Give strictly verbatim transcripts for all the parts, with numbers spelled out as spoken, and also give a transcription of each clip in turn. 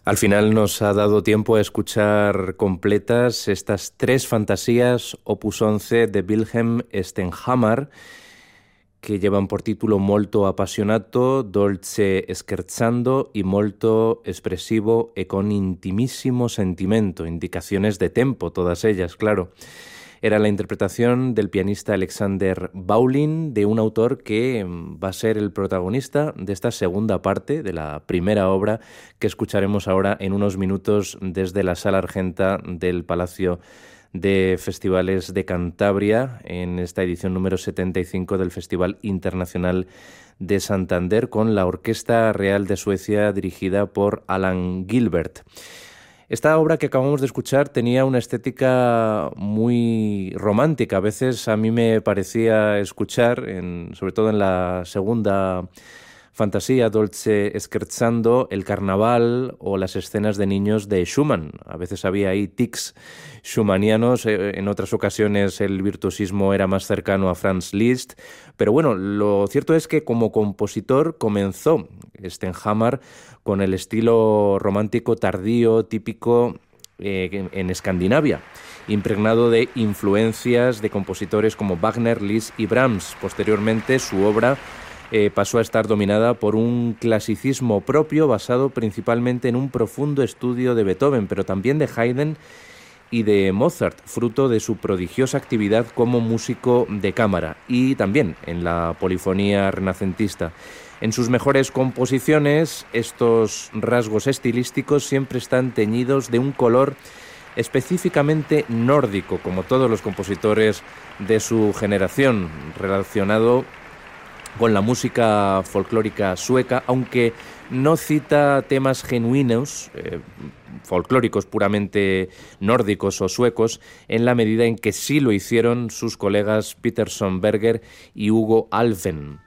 Al final nos ha dado tiempo a escuchar completas estas tres fantasías opus once de Wilhelm Stenhammar, que llevan por título Molto appassionato, dolce scherzando y molto espressivo e con intimissimo sentimento, indicaciones de tempo, todas ellas, claro. Era la interpretación del pianista Alexander Baulin, de un autor que va a ser el protagonista de esta segunda parte de la primera obra que escucharemos ahora en unos minutos desde la Sala Argenta del Palacio de Festivales de Cantabria, en esta edición número setenta y cinco del Festival Internacional de Santander, con la Orquesta Real de Suecia dirigida por Alan Gilbert. Esta obra que acabamos de escuchar tenía una estética muy romántica. A veces a mí me parecía escuchar, en, sobre todo en la segunda fantasía, Dolce Scherzando, el carnaval o las escenas de niños de Schumann. A veces había ahí tics schumannianos, en otras ocasiones el virtuosismo era más cercano a Franz Liszt. Pero bueno, lo cierto es que como compositor comenzó Stenhammar con el estilo romántico tardío típico eh, en Escandinavia, impregnado de influencias de compositores como Wagner, Liszt y Brahms. Posteriormente, su obra eh, pasó a estar dominada por un clasicismo propio basado principalmente en un profundo estudio de Beethoven, pero también de Haydn y de Mozart, fruto de su prodigiosa actividad como músico de cámara, y también en la polifonía renacentista. En sus mejores composiciones, estos rasgos estilísticos siempre están teñidos de un color específicamente nórdico, como todos los compositores de su generación, relacionado con la música folclórica sueca, aunque no cita temas genuinos, eh, folclóricos puramente nórdicos o suecos, en la medida en que sí lo hicieron sus colegas Peter Sonberger y Hugo Alfven.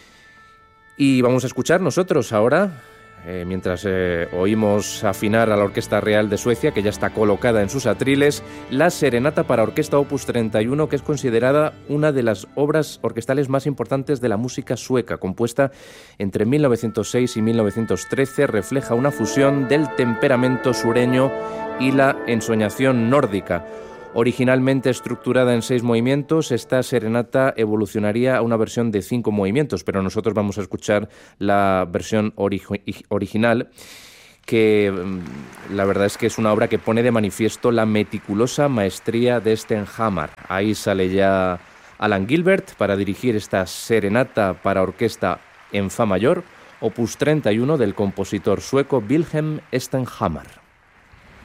Y vamos a escuchar nosotros ahora, eh, mientras eh, oímos afinar a la Orquesta Real de Suecia, que ya está colocada en sus atriles, la Serenata para Orquesta opus treinta y uno, que es considerada una de las obras orquestales más importantes de la música sueca. Compuesta entre mil novecientos seis y mil novecientos trece, refleja una fusión del temperamento sureño y la ensoñación nórdica. Originalmente estructurada en seis movimientos, esta serenata evolucionaría a una versión de cinco movimientos, pero nosotros vamos a escuchar la versión ori- original, que la verdad es que es una obra que pone de manifiesto la meticulosa maestría de Stenhammar. Ahí sale ya Alan Gilbert para dirigir esta serenata para orquesta en fa mayor, opus treinta y uno del compositor sueco Wilhelm Stenhammar.